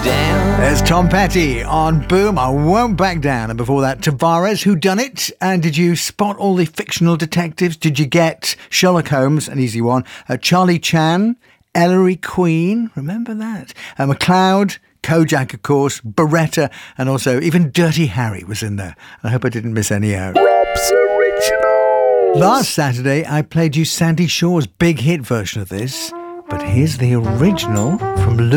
down. There's Tom Petty on Boom, I Won't Back Down. And before that, Tavares, Who Done It? And did you spot all the fictional detectives? Did you get Sherlock Holmes, an easy one, Charlie Chan, Ellery Queen, remember that? MacLeod, Kojak, of course, Beretta, and also even Dirty Harry was in there. I hope I didn't miss any out. Rob's Originals. Last Saturday, I played you Sandy Shaw's big hit version of this, but here's the original from